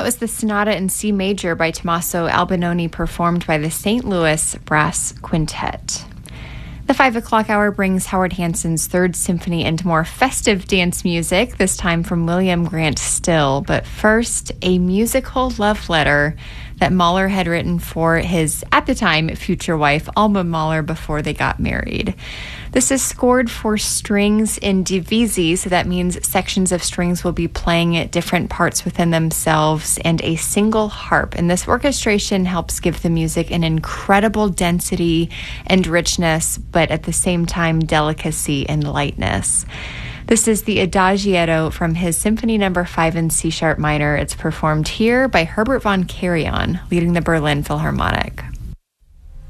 that was the Sonata in C major by Tommaso Albinoni, performed by the St. Louis Brass Quintet. The 5 o'clock hour brings Howard Hanson's Third Symphony into more festive dance music, this time from William Grant Still. But first, a musical love letter that Mahler had written for his, at the time, future wife, Alma Mahler, before they got married. This is scored for strings in divisi, so that means sections of strings will be playing at different parts within themselves, and a single harp. And this orchestration helps give the music an incredible density and richness, but at the same time, delicacy and lightness. This is the Adagietto from his Symphony No. 5 in C-sharp minor. It's performed here by Herbert von Karajan, leading the Berlin Philharmonic.